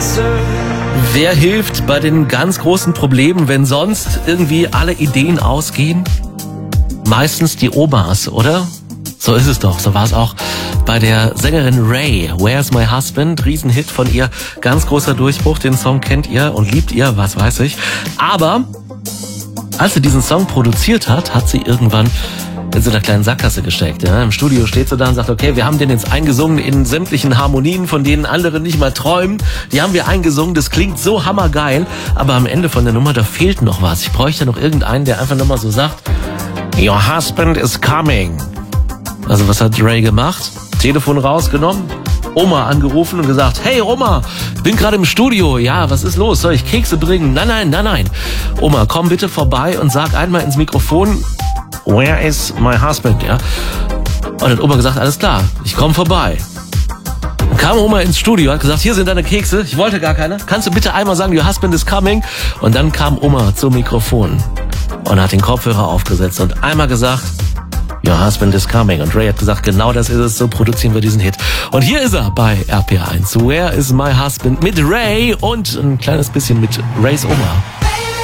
Wer hilft bei den ganz großen Problemen, wenn sonst irgendwie alle Ideen ausgehen? Meistens die Omas, oder? So ist es doch. So war es auch bei der Sängerin Ray. Where's My Husband? Riesenhit von ihr. Ganz großer Durchbruch. Den Song kennt ihr und liebt ihr, was weiß ich. Aber als sie diesen Song produziert hat, hat sie irgendwann in so einer kleinen Sackgasse gesteckt. Ja? Im Studio steht sie da und sagt, okay, wir haben den jetzt eingesungen in sämtlichen Harmonien, von denen andere nicht mal träumen. Die haben wir eingesungen, das klingt so hammergeil. Aber am Ende von der Nummer, da fehlt noch was. Ich bräuchte noch irgendeinen, der einfach nochmal so sagt, Your husband is coming. Also was hat Ray gemacht? Telefon rausgenommen, Oma angerufen und gesagt, hey Oma, ich bin gerade im Studio. Ja, was ist los? Soll ich Kekse bringen? Nein. Oma, komm bitte vorbei und sag einmal ins Mikrofon, Where is my husband? Ja. Und hat Oma gesagt, alles klar, ich komme vorbei. Dann kam Oma ins Studio, hat gesagt, hier sind deine Kekse, ich wollte gar keine. Kannst du bitte einmal sagen, your husband is coming? Und dann kam Oma zum Mikrofon und hat den Kopfhörer aufgesetzt und einmal gesagt, Your husband is coming. Und Ray hat gesagt, genau das ist es, so produzieren wir diesen Hit. Und hier ist er bei RPR1. Where is my husband? Mit Ray und ein kleines bisschen mit Rays Oma.